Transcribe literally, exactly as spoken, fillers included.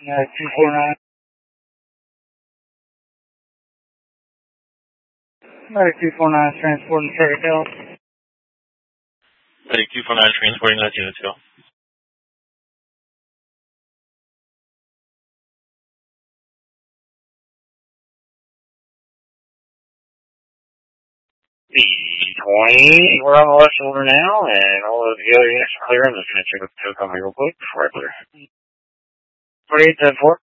Uh, two four nine. Medic two four nine, transporting Cherry Hill. Medic two four nine, transporting that unit Hill. B twenty, we're on the left shoulder now, and all of the other units are clear. I'm just going to check with the tow company real quick before I clear. forty-eight ten four.